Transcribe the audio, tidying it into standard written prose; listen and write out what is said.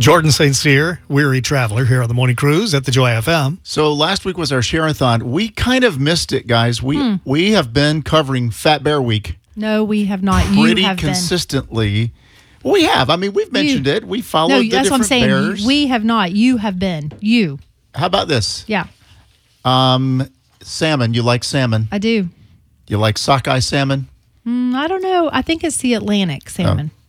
Jordan St. Cyr, weary traveler here on the Morning Cruise at the Joy FM. So last week was our Share-a-thon. We kind of missed it, guys. We have been covering Fat Bear Week. No, we have not. Pretty You have consistently. Well, we have. I mean, we've mentioned it. We followed the that's different what I'm saying. bears. We have not. You have been. You. How about this? Yeah, Salmon. You like salmon? I do. You like sockeye salmon? I don't know. I think it's the Atlantic salmon. Oh.